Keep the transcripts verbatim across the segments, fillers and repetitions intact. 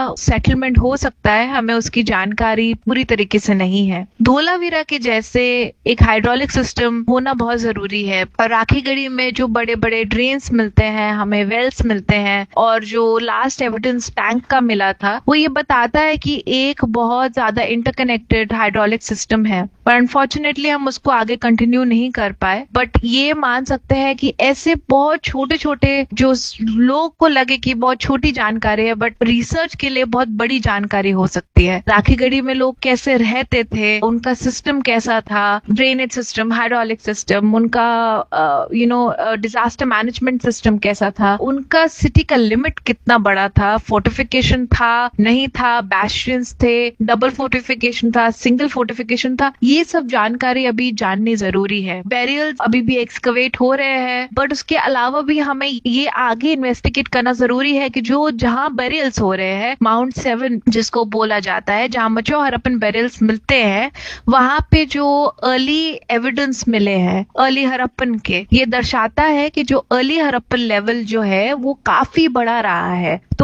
Settlement हो सकता है, हमें उसकी जानकारी पूरी तरीके से नहीं है। धोलावीरा के जैसे एक हाइड्रोलिक सिस्टम होना बहुत जरूरी है। और राखीगढ़ी में जो बड़े बड़े ड्रेन्स मिलते हैं, हमें वेल्स मिलते हैं, और जो लास्ट एविडेंस टैंक का मिला था वो ये बताता है कि एक बहुत ज्यादा इंटरकनेक्टेड हाइड्रोलिक सिस्टम है। पर अनफॉर्चुनेटली हम उसको आगे कंटिन्यू नहीं कर पाए। बट ये मान सकते हैं कि ऐसे बहुत छोटे छोटे जो लोग को लगे कि बहुत छोटी जानकारी है, बट रिसर्च के लिए बहुत बड़ी जानकारी हो सकती है। राखीगढ़ी में लोग कैसे रहते थे, उनका सिस्टम कैसा था, ड्रेनेज सिस्टम, हाइड्रोलिक सिस्टम, उनका you know disaster management system कैसा था, उनका सिटी का लिमिट कितना बड़ा था, फोर्टिफिकेशन था नहीं था, बैस्टियंस थे, डबल फोर्टिफिकेशन था, सिंगल फोर्टिफिकेशन था, ये सब जानकारी अभी जाननी जरूरी है। बेरियल अभी भी एक्सकवेट हो रहे हैं, बट उसके अलावा भी हमें ये आगे इन्वेस्टिगेट करना जरूरी है कि जो जहां बेरियल्स हो रहे हैं, माउंट सेवन जिसको बोला जाता है, जहां मचो हरप्पन बेरियल्स मिलते हैं, वहां पे जो अर्ली एविडेंस मिले हैं अर्ली हरप्पन के, ये दर्शाता है कि जो अर्ली हरप्पन लेवल जो है वो काफी बड़ा रहा है। तो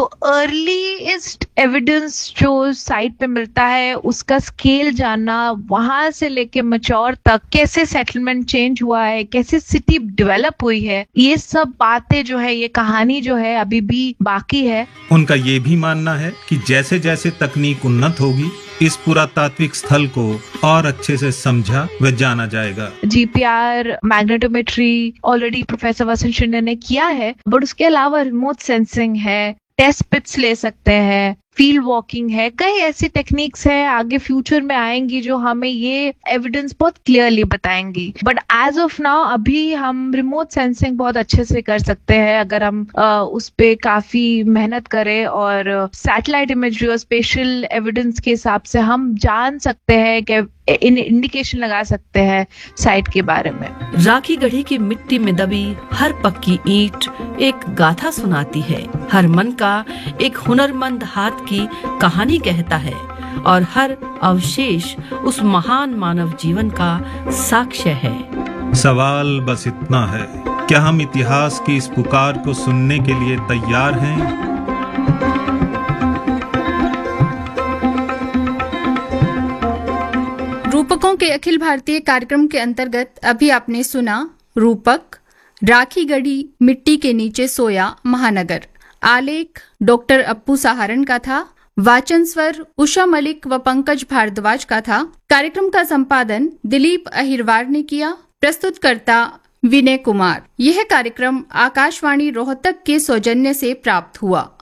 अर्लीस्ट एविडेंस जो साइट पे मिलता है उसका स्केल जानना, वहां से लेके मैच्योर तक कैसे सेटलमेंट चेंज हुआ है, कैसे सिटी डेवलप हुई है, ये सब बातें जो है, ये कहानी जो है अभी भी बाकी है। उनका ये भी मानना है कि जैसे जैसे तकनीक उन्नत होगी, इस पुरातात्विक स्थल को और अच्छे से समझा व जाना जाएगा। जीपीआर मैग्नेटोमेट्री ऑलरेडी प्रोफेसर वसंत शिंदे ने किया है, बट उसके अलावा रिमोट सेंसिंग है, टेस्ट पिट्स ले सकते हैं, फील्ड वॉकिंग है, कई ऐसी टेक्निक्स है आगे फ्यूचर में आएंगी जो हमें ये एविडेंस बहुत क्लियरली बताएंगी। बट एज ऑफ नाउ अभी हम रिमोट सेंसिंग बहुत अच्छे से कर सकते हैं अगर हम आ, उस पे काफी मेहनत करें, और सैटेलाइट इमेजरी और स्पेशल एविडेंस के हिसाब से हम जान सकते हैं कि इन इंडिकेशन लगा सकते हैं साइट के बारे में। राखीगढ़ी की मिट्टी में दबी हर पक्की ईंट एक गाथा सुनाती है, हर मन का एक हुनरमंद हाथ की कहानी कहता है, और हर अवशेष उस महान मानव जीवन का साक्ष्य है। सवाल बस इतना है, क्या हम इतिहास की इस पुकार को सुनने के लिए तैयार हैं? रूपकों के अखिल भारतीय कार्यक्रम के अंतर्गत अभी आपने सुना रूपक राखीगढ़ी मिट्टी के नीचे सोया महानगर। आलेख डॉक्टर अप्पू सहारण का था। वाचन स्वर उषा मलिक व पंकज भारद्वाज का था। कार्यक्रम का संपादन दिलीप अहिरवार ने किया। प्रस्तुतकर्ता विनय कुमार। यह कार्यक्रम आकाशवाणी रोहतक के सौजन्य से प्राप्त हुआ।